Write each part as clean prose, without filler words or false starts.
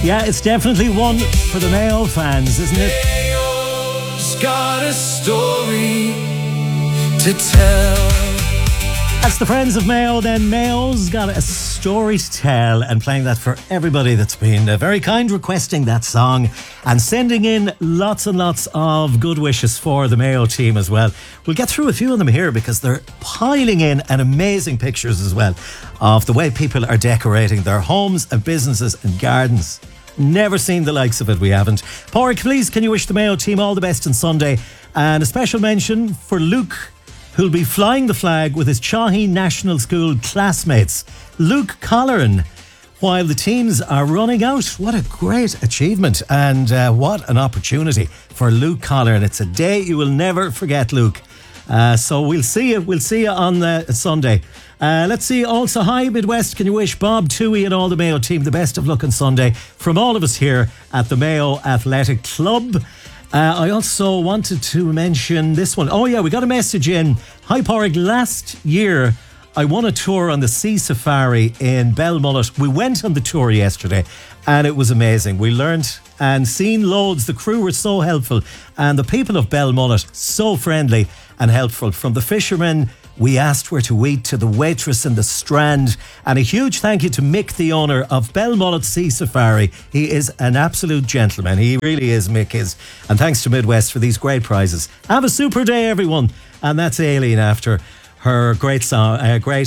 Yeah, it's definitely one for the Mayo fans, isn't it? Mayo's got a story to tell. That's the Friends of Mayo. Then Mayo's got a story to tell, and playing that for everybody that's been very kind, requesting that song and sending in lots and lots of good wishes for the Mayo team as well. We'll get through a few of them here because they're piling in and amazing pictures as well of the way people are decorating their homes and businesses and gardens. Never seen the likes of it, we haven't. Pádraig, please, can you wish the Mayo team all the best on Sunday? And a special mention for Luke, who'll be flying the flag with his Chaughy National School classmates. Luke Colleran, while the teams are running out. What a great achievement and what an opportunity for Luke Colleran. It's a day you will never forget, Luke. So we'll see you on Sunday. Let's see also, hi Midwest, can you wish Bob Toohey and all the Mayo team the best of luck on Sunday from all of us here at the Mayo Athletic Club. I also wanted to mention this one. Oh yeah, we got a message in. Hi Pádraig, last year I won a tour on the Sea Safari in Belmullet. We went on the tour yesterday and it was amazing. We learned and seen loads. The crew were so helpful and the people of Belmullet so friendly and helpful. From the fishermen we asked where to eat to the waitress in the Strand. And a huge thank you to Mick, the owner of Belmullet Sea Safari. He is an absolute gentleman. He really is, Mick is. And thanks to Midwest for these great prizes. Have a super day, everyone. And that's Aileen after her great song,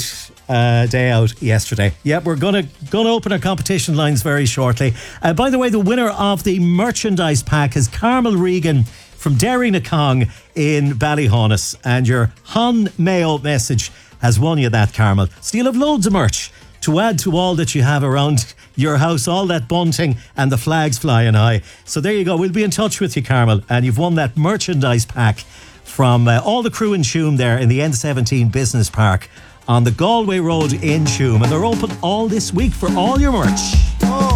day out yesterday. Yeah, we're gonna open our competition lines very shortly. By the way, the winner of the merchandise pack is Carmel Regan from Derry Nakong in Ballyhonus, and your Hon Mayo message has won you that, Carmel. So you'll have loads of merch to add to all that you have around your house, all that bunting and the flags flying high. So there you go. We'll be in touch with you, Carmel, and you've won that merchandise pack from all the crew in Tuam there in the N17 Business Park on the Galway Road in Tuam, and they're open all this week for all your merch.